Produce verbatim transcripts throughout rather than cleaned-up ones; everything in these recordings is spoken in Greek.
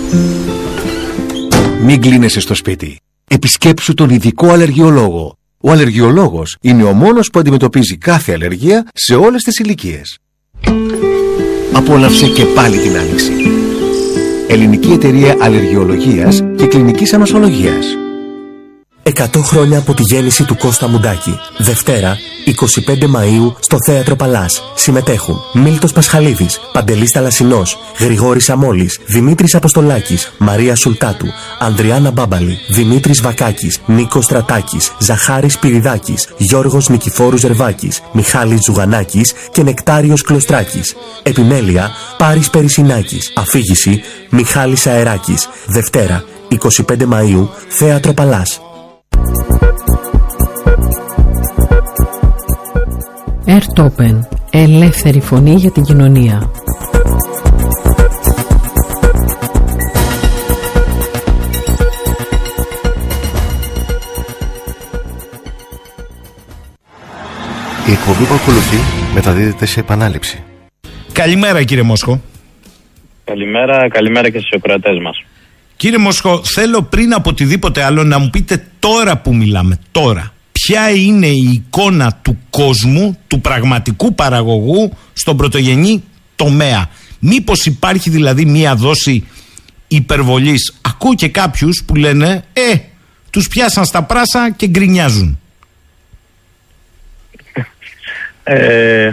Μην κλείνεσαι στο σπίτι. Επισκέψου τον ειδικό αλλεργιολόγο. Ο αλλεργιολόγος είναι ο μόνος που αντιμετωπίζει κάθε αλλεργία σε όλες τις ηλικίες. Απόλαυσε και πάλι την άνοιξη. Ελληνική Εταιρεία Αλλεργιολογίας και Κλινικής Ανοσολογίας. εκατό χρόνια από τη γέννηση του Κώστα Μουντάκη. Δευτέρα, εικοστή πέμπτη Μαΐου, στο Θέατρο Παλάς. Συμμετέχουν Μίλτος Πασχαλίδης, Παντελής Θαλασσινός, Γρηγόρης Αμόλης, Δημήτρης Αποστολάκης, Μαρία Σουλτάτου, Ανδριάννα Μπάμπαλη, Δημήτρης Βακάκης, Νίκος Στρατάκης, Ζαχάρης Πυριδάκης, Γιώργος Νικηφόρου Ζερβάκης, Μιχάλης Ζουγανάκης και Νεκτάριος Κλωστράκης. Επιμέλεια, Πάρης Περισσινάκης. Αφήγηση, Μιχάλης Αεράκης. Δευτέρα, εικοστή πέμπτη Μαΐου, Θέατρο Παλάς. Ερτόπεν. Ελεύθερη φωνή για την κοινωνία. Η εκπομπή που ακολουθεί μεταδίδεται σε επανάληψη. Καλημέρα κύριε Μόσχο. Καλημέρα, καλημέρα και στους ακροατές μας. Κύριε Μόσχο, θέλω πριν από οτιδήποτε άλλο να μου πείτε τώρα που μιλάμε, τώρα, ποια είναι η εικόνα του κόσμου, του πραγματικού παραγωγού στον πρωτογενή τομέα. Μήπως υπάρχει δηλαδή μία δόση υπερβολής? Ακούω και κάποιους που λένε «Ε, τους πιάσαν στα πράσα και γκρινιάζουν». Ε,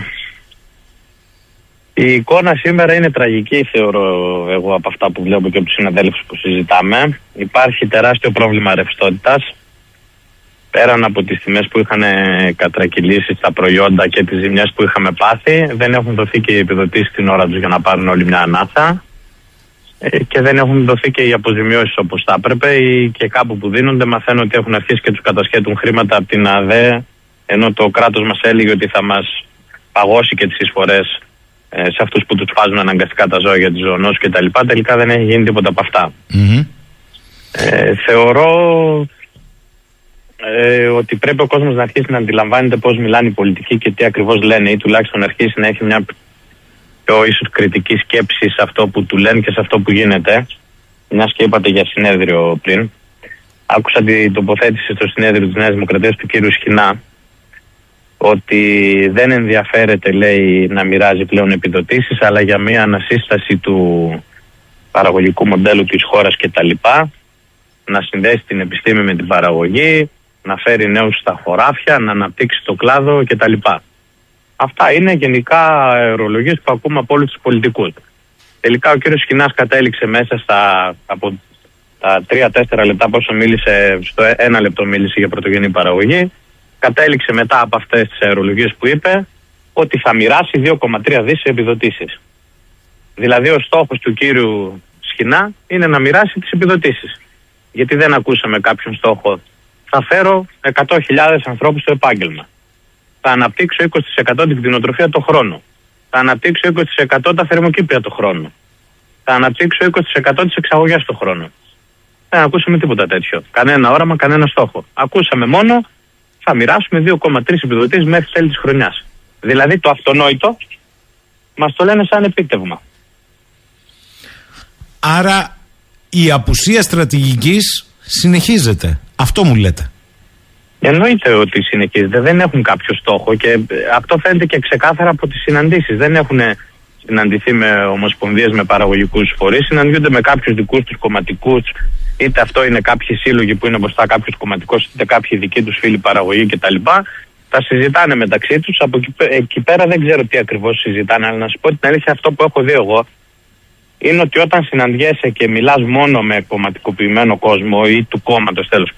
η εικόνα σήμερα είναι τραγική, θεωρώ εγώ, από αυτά που βλέπω και από τους συναδέλφους που συζητάμε. Υπάρχει τεράστιο πρόβλημα ρευστότητας. Πέραν από τις τιμές που είχαν κατρακυλήσει στα προϊόντα και τις ζημιές που είχαμε πάθει, δεν έχουν δοθεί και οι επιδοτήσεις την ώρα τους για να πάρουν όλοι μια ανάσα και δεν έχουν δοθεί και οι αποζημιώσεις όπως θα έπρεπε, ή και κάπου που δίνονται μαθαίνω ότι έχουν αρχίσει και τους κατασχέτουν χρήματα από την ΑΔΕ, ενώ το κράτος μας έλεγε ότι θα μας παγώσει και τις εισφορές σε αυτούς που τους βάζουν αναγκαστικά τα ζώα για τις ζωονόσεις κτλ. Τελικά δεν έχει γίνει τίποτα από αυτά. Mm-hmm. Ε, θεωρώ Ε, ότι πρέπει ο κόσμος να αρχίσει να αντιλαμβάνεται πώς μιλάνε οι πολιτικοί και τι ακριβώς λένε, ή τουλάχιστον να αρχίσει να έχει μια πιο ίσως κριτική σκέψη σε αυτό που του λένε και σε αυτό που γίνεται. Μιας και είπατε για συνέδριο πριν. Άκουσα την τοποθέτηση στο συνέδριο της Νέας Δημοκρατίας του κύριου Σχοινά, ότι δεν ενδιαφέρεται, λέει, να μοιράζει πλέον επιδοτήσεις, αλλά για μια ανασύσταση του παραγωγικού μοντέλου της χώρας κτλ. Να συνδέσει την επιστήμη με την παραγωγή, να φέρει νέους στα χωράφια, να αναπτύξει το κλάδο κτλ. Αυτά είναι γενικά αερολογίες που ακούμε από όλους τους πολιτικούς. Τελικά ο κύριος Σχοινάς κατέληξε μέσα στα από τα τρία τέσσερα λεπτά πόσο μίλησε, στο ένα λεπτό μίλησε για πρωτογενή παραγωγή, κατέληξε μετά από αυτές τις αερολογίες που είπε ότι θα μοιράσει δύο κόμμα τρία δις επιδοτήσεις. Δηλαδή ο στόχος του κύριου Σχοινά είναι να μοιράσει τις επιδοτήσεις. Γιατί δεν ακούσαμε κάποιον στόχο. Θα φέρω εκατό χιλιάδες ανθρώπους στο επάγγελμα. Θα αναπτύξω είκοσι τοις εκατό την κτηνοτροφία το χρόνο. Θα αναπτύξω είκοσι τοις εκατό τα θερμοκήπια το χρόνο. Θα αναπτύξω είκοσι τοις εκατό τις εξαγωγές το χρόνο. Δεν ακούσαμε τίποτα τέτοιο. Κανένα όραμα, κανένα στόχο. Ακούσαμε μόνο θα μοιράσουμε δύο κόμμα τρία επιδοτήσεις μέχρι τέλη της χρονιάς. Δηλαδή το αυτονόητο μας το λένε σαν επίτευγμα. Άρα η απουσία στρατηγικής συνεχίζεται. Αυτό μου λέτε. Εννοείται ότι συνεχίζεται. Δεν έχουν κάποιο στόχο και αυτό φαίνεται και ξεκάθαρα από τις συναντήσεις. Δεν έχουν συναντηθεί με ομοσπονδίες, με παραγωγικούς φορείς. Συναντιούνται με κάποιους δικούς τους κομματικούς. Είτε αυτό είναι κάποιοι σύλλογοι που είναι μπροστά κάποιος κομματικός, είτε κάποιοι δικοί τους φίλοι παραγωγή κτλ. Τα συζητάνε μεταξύ τους. Από εκεί, εκεί πέρα δεν ξέρω τι ακριβώς συζητάνε. Αλλά να σου πω την αλήθεια, αυτό που έχω δει εγώ είναι ότι όταν συναντιέσαι και μιλάς μόνο με κομματικοποιημένο κόσμο ή του κόμματος τέλος